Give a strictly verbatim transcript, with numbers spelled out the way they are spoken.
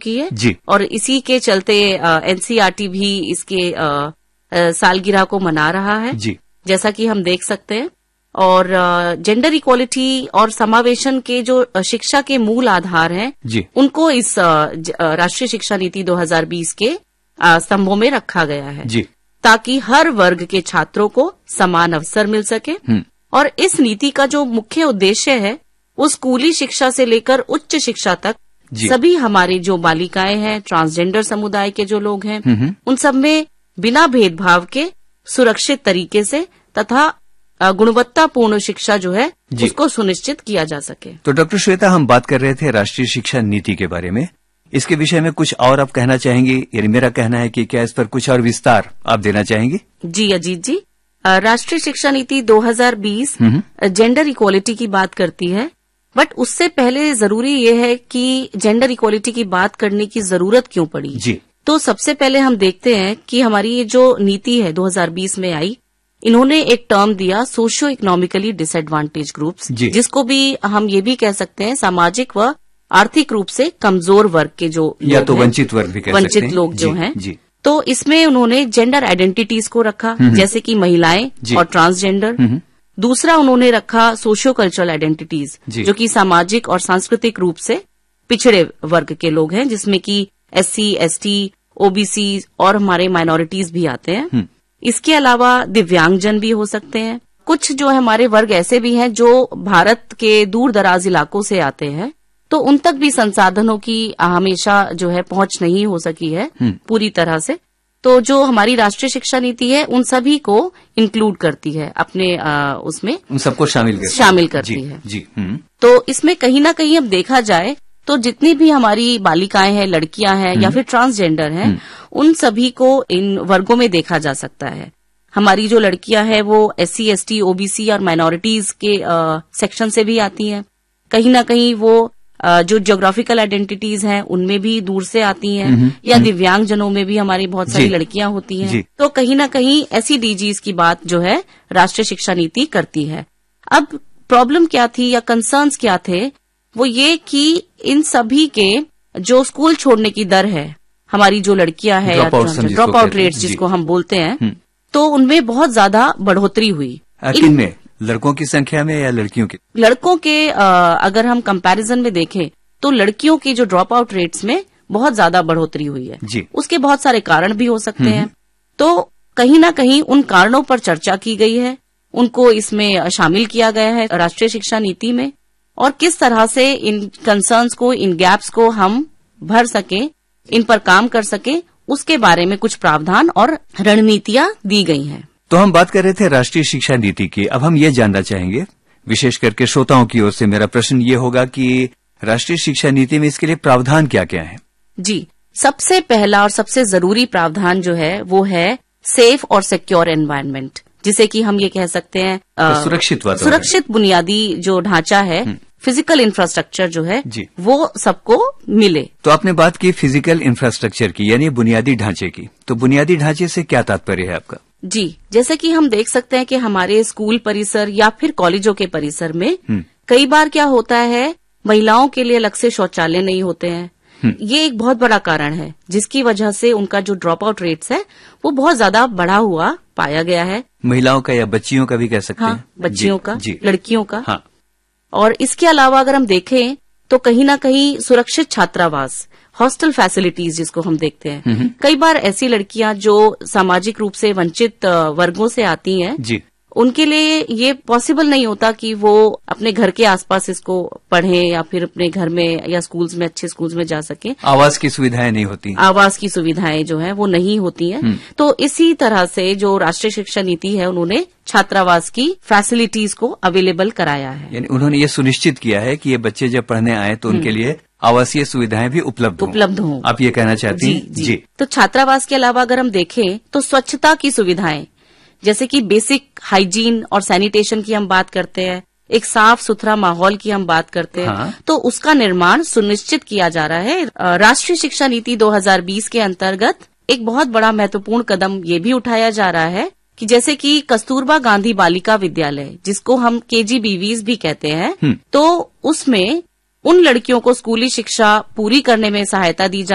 चुकी है जी। और इसी के चलते एनसीईआरटी भी इसके आ, आ, सालगिरह को मना रहा है जी। जैसा कि हम देख सकते हैं। और जेंडर इक्वालिटी और समावेशन के जो शिक्षा के मूल आधार हैं जी। उनको इस राष्ट्रीय शिक्षा नीति दो हज़ार बीस के स्तंभों में रखा गया है जी। ताकि हर वर्ग के छात्रों को समान अवसर मिल सके। और इस नीति का जो मुख्य उद्देश्य है वो स्कूली शिक्षा से लेकर उच्च शिक्षा तक सभी हमारी जो बालिकाएं हैं, ट्रांसजेंडर समुदाय के जो लोग हैं, उन सब में बिना भेदभाव के सुरक्षित तरीके से तथा गुणवत्तापूर्ण शिक्षा जो है उसको सुनिश्चित किया जा सके। तो डॉक्टर श्वेता, हम बात कर रहे थे राष्ट्रीय शिक्षा नीति के बारे में। इसके विषय में कुछ और आप कहना चाहेंगे? यानी मेरा कहना है कि क्या इस पर कुछ और विस्तार आप देना चाहेंगे? जी अजीत जी, राष्ट्रीय शिक्षा नीति दो हज़ार बीस जेंडर इक्वालिटी की बात करती है, बट उससे पहले जरूरी ये है कि जेंडर इक्वालिटी की बात करने की जरूरत क्यों पड़ी। जी। तो सबसे पहले हम देखते हैं कि हमारी ये जो नीति है दो हज़ार बीस में आई, इन्होंने एक टर्म दिया सोशियो इकोनॉमिकली डिसएडवांटेज ग्रुप्स, जिसको भी हम ये भी कह सकते हैं सामाजिक व आर्थिक रूप से कमजोर वर्ग के जो या तो वंचित वर्ग भी कह वंचित सकते हैं। लोग जो हैं। जी। तो इसमें उन्होंने जेंडर आइडेंटिटीज को रखा, जैसे कि महिलाएं और ट्रांसजेंडर। दूसरा उन्होंने रखा सोशियो कल्चरल आइडेंटिटीज, जो कि सामाजिक और सांस्कृतिक रूप से पिछड़े वर्ग के लोग हैं, जिसमें कि एससी, एसटी, ओबीसी और हमारे माइनॉरिटीज भी आते हैं। इसके अलावा दिव्यांगजन भी हो सकते हैं। कुछ जो है हमारे वर्ग ऐसे भी हैं जो भारत के दूर दराज इलाकों से आते हैं, तो उन तक भी संसाधनों की हमेशा जो है पहुंच नहीं हो सकी है पूरी तरह से। तो जो हमारी राष्ट्रीय शिक्षा नीति है उन सभी को इंक्लूड करती है अपने आ, उसमें उन सबको शामिल करती शामिल करती जी, है जी। तो इसमें कहीं ना कहीं अब देखा जाए तो जितनी भी हमारी बालिकाएं हैं, लड़कियां हैं या फिर ट्रांसजेंडर हैं, उन सभी को इन वर्गों में देखा जा सकता है। हमारी जो लड़कियां हैं वो एससी, एसटी, ओबीसी और माइनॉरिटीज के आ, सेक्शन से भी आती हैं। कहीं ना कहीं वो आ, जो ज्योग्राफिकल आइडेंटिटीज हैं उनमें भी दूर से आती हैं, या दिव्यांग जनों में भी हमारी बहुत सारी लड़कियां होती हैं। तो कहीं ना कहीं ऐसी डीजीज की बात जो है राष्ट्रीय शिक्षा नीति करती है। अब प्रॉब्लम क्या थी या कंसर्न्स क्या थे, वो ये कि इन सभी के जो स्कूल छोड़ने की दर है, हमारी जो लड़कियां हैं या ड्रॉप आउट रेट्स जिसको हम बोलते हैं, तो उनमें बहुत ज्यादा बढ़ोतरी हुई। किनमें? लड़कों की संख्या में या लड़कियों की? लड़कों के आ, अगर हम कंपैरिजन में देखें तो लड़कियों की जो ड्रॉप आउट रेट्स में बहुत ज्यादा बढ़ोतरी हुई है जी। उसके बहुत सारे कारण भी हो सकते हैं। तो कहीं ना कहीं उन कारणों पर चर्चा की गई है, उनको इसमें शामिल किया गया है राष्ट्रीय शिक्षा नीति में, और किस तरह से इन कंसर्न्स को, इन गैप्स को हम भर सकें, इन पर काम कर सकें, उसके बारे में कुछ प्रावधान और रणनीतियां दी गई हैं। तो हम बात कर रहे थे राष्ट्रीय शिक्षा नीति की। अब हम ये जानना चाहेंगे, विशेष करके श्रोताओं की ओर से मेरा प्रश्न ये होगा कि राष्ट्रीय शिक्षा नीति में इसके लिए प्रावधान क्या क्या है? जी, सबसे पहला और सबसे जरूरी प्रावधान जो है वो है सेफ और सिक्योर एनवायरनमेंट, जिसे कि हम ये कह सकते हैं तो सुरक्षित वातावरण, सुरक्षित बुनियादी जो ढांचा है, फिजिकल इंफ्रास्ट्रक्चर जो है जी, वो सबको मिले। तो आपने बात की फिजिकल इंफ्रास्ट्रक्चर की, यानी बुनियादी ढांचे की। तो बुनियादी ढांचे से क्या तात्पर्य है आपका? जी, जैसे कि हम देख सकते हैं कि हमारे स्कूल परिसर या फिर कॉलेजों के परिसर में कई बार क्या होता है, महिलाओं के लिए अलग से शौचालय नहीं होते हैं। ये एक बहुत बड़ा कारण है जिसकी वजह से उनका जो ड्रॉप आउट रेट्स है वो बहुत ज्यादा बढ़ा हुआ पाया गया है। महिलाओं का या बच्चियों का भी कह सकते हाँ, हैं। बच्चियों का, जी, लड़कियों का। हाँ। और इसके अलावा अगर हम देखें तो कहीं ना कहीं सुरक्षित छात्रावास, हॉस्टल फैसिलिटीज जिसको हम देखते हैं, कई बार ऐसी लड़कियां जो सामाजिक रूप से वंचित वर्गों से आती हैं जी, उनके लिए ये पॉसिबल नहीं होता कि वो अपने घर के आसपास इसको पढ़ें या फिर अपने घर में या स्कूल्स में, अच्छे स्कूल्स में जा सके। आवास की सुविधाएं नहीं होती, आवास की सुविधाएं जो है वो नहीं होती हैं। तो इसी तरह से जो राष्ट्रीय शिक्षा नीति है उन्होंने छात्रावास की फैसिलिटीज को अवेलेबल कराया है। यानी उन्होंने ये सुनिश्चित किया है कि ये बच्चे जब पढ़ने आए तो उनके लिए आवासीय सुविधाएं भी उपलब्ध हों। उपलब्ध हों, आप ये कहना चाहती हैं? जी, जी। तो छात्रावास के अलावा अगर हम देखें तो स्वच्छता की सुविधाएं, जैसे कि बेसिक हाइजीन और सैनिटेशन की हम बात करते हैं, एक साफ सुथरा माहौल की हम बात करते हैं, हाँ। तो उसका निर्माण सुनिश्चित किया जा रहा है। राष्ट्रीय शिक्षा नीति दो हज़ार बीस के अंतर्गत एक बहुत बड़ा महत्वपूर्ण कदम ये भी उठाया जा रहा है कि जैसे कि कस्तूरबा गांधी बालिका विद्यालय, जिसको हम केजीबीवीज भी कहते हैं, तो उसमें उन लड़कियों को स्कूली शिक्षा पूरी करने में सहायता दी जा